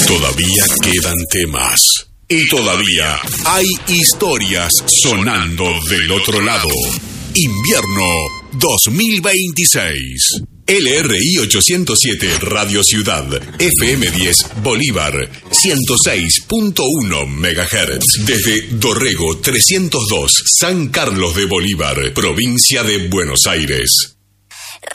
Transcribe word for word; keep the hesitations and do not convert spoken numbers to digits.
Todavía quedan temas. Y todavía hay historias sonando del otro lado. Invierno dos mil veintiséis. L R I ochocientos siete Radio Ciudad, F M diez Bolívar, ciento seis punto uno megahertz. Desde Dorrego trescientos dos, San Carlos de Bolívar, provincia de Buenos Aires.